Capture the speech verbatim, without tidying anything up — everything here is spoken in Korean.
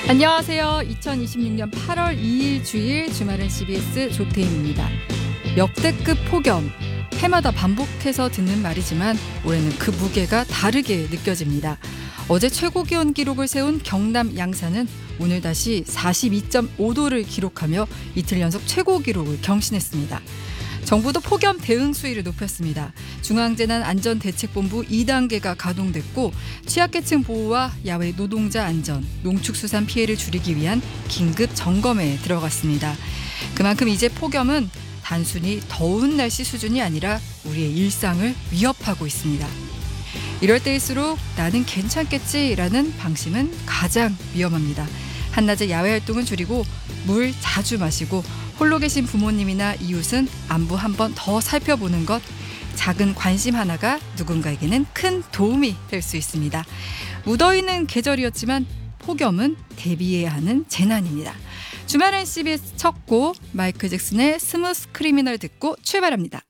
안녕하세요. 이천이십육 년 팔월 이일 주일 주말엔 씨비에스 조태임입니다. 역대급 폭염. 해마다 반복해서 듣는 말이지만 올해는 그 무게가 다르게 느껴집니다. 어제 최고 기온 기록을 세운 경남 양산은 오늘 다시 사십이 점 오 도를 기록하며 이틀 연속 최고 기록을 경신했습니다. 정부도 폭염 대응 수위를 높였습니다. 중앙재난안전대책본부 이 단계가 가동됐고 취약계층 보호와 야외 노동자 안전, 농축수산 피해를 줄이기 위한 긴급 점검에 들어갔습니다. 그만큼 이제 폭염은 단순히 더운 날씨 수준이 아니라 우리의 일상을 위협하고 있습니다. 이럴 때일수록 나는 괜찮겠지라는 방심은 가장 위험합니다. 한낮에 야외 활동은 줄이고 물 자주 마시고 홀로 계신 부모님이나 이웃은 안부 한번 더 살펴보는 것, 작은 관심 하나가 누군가에게는 큰 도움이 될 수 있습니다. 무더위는 계절이었지만 폭염은 대비해야 하는 재난입니다. 주말엔 씨비에스 첫 곡 마이클 잭슨의 스무스 크리미널 듣고 출발합니다.